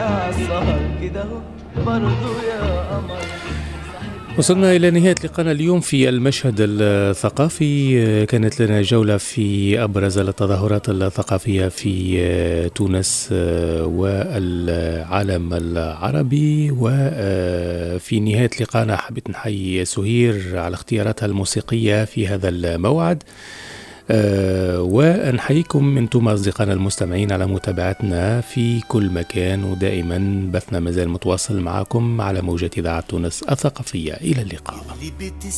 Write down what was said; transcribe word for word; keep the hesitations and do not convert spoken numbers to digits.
عالسهر كده برضو يا قمر. وصلنا إلى نهاية لقاءنا اليوم في المشهد الثقافي. كانت لنا جولة في أبرز التظاهرات الثقافية في تونس والعالم العربي، وفي نهاية لقاءنا حبيت نحيي سهير على اختياراتها الموسيقية في هذا الموعد، أه ونحييكم أنتم أصدقائنا المستمعين على متابعتنا في كل مكان، ودائما بثنا مازال متواصل معكم على موجة إذاعة تونس الثقافية. إلى اللقاء.